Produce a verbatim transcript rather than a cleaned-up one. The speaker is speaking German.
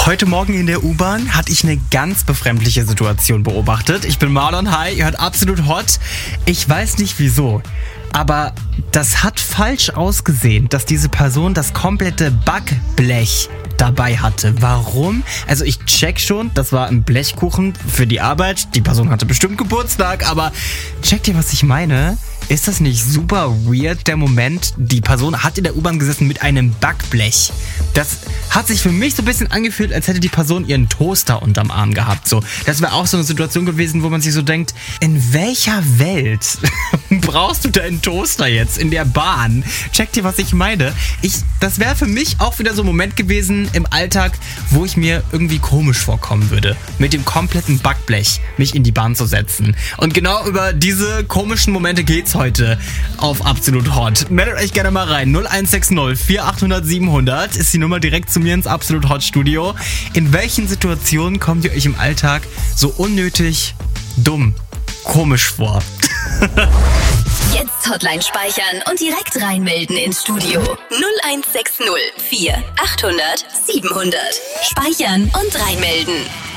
Heute Morgen in der U-Bahn hatte ich eine ganz befremdliche Situation beobachtet. Ich bin Marlon, hi, ihr hört Absolut Hot. Ich weiß nicht wieso, aber das hat falsch ausgesehen, dass diese Person das komplette Backblech dabei hatte. Warum? Also ich check schon, das war ein Blechkuchen für die Arbeit. Die Person hatte bestimmt Geburtstag, aber checkt ihr, was ich meine? Ist das nicht super weird, der Moment? Die Person hat in der U-Bahn gesessen mit einem Backblech. Das hat sich für mich so ein bisschen angefühlt, als hätte die Person ihren Toaster unterm Arm gehabt. So, das wäre auch so eine Situation gewesen, wo man sich so denkt, in welcher Welt brauchst du deinen Toaster jetzt in der Bahn? Checkt ihr, was ich meine? Ich, das wäre für mich auch wieder so ein Moment gewesen im Alltag, wo ich mir irgendwie komisch vorkommen würde, mit dem kompletten Backblech mich in die Bahn zu setzen. Und genau über diese komischen Momente geht's heute auf Absolut Hot. Meldet euch gerne mal rein. null eins sechs null vier acht null null sieben null null ist die Nummer direkt zu mir ins Absolut Hot Studio. In welchen Situationen kommt ihr euch im Alltag so unnötig, dumm, komisch vor? Jetzt Hotline speichern und direkt reinmelden ins Studio. null eins sechs null vier acht null null sieben null null. Speichern und reinmelden.